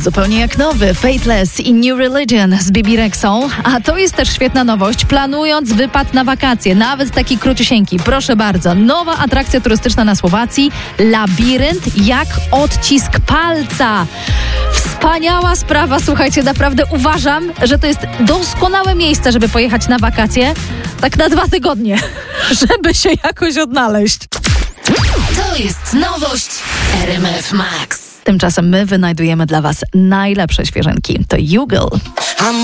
Zupełnie jak nowy Faithless i New Religion z Bibi Rexą. A to jest też świetna nowość. Planując wypad na wakacje, nawet taki króciusieńki, proszę bardzo. Nowa atrakcja turystyczna na Słowacji. Labirynt jak odcisk palca. Wspaniała sprawa, słuchajcie, naprawdę uważam, że to jest doskonałe miejsce, żeby pojechać na wakacje. Tak na 2 tygodnie, żeby się jakoś odnaleźć. To jest nowość RMF Max. Tymczasem my wynajdujemy dla Was najlepsze świeżynki. To Jugal.